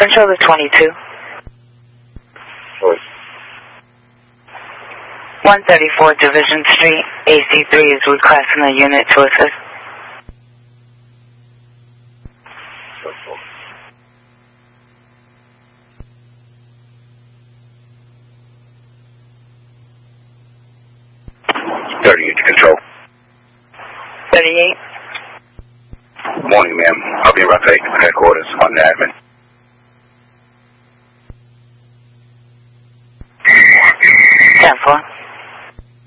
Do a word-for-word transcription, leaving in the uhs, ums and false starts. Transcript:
Control the twenty-two. Voice. one thirty-four Division Street, A C three is requesting a unit to assist. thirty-eight to control. thirty-eight. Morning, ma'am. I'll be in Route eight, headquarters on the admin. ten four.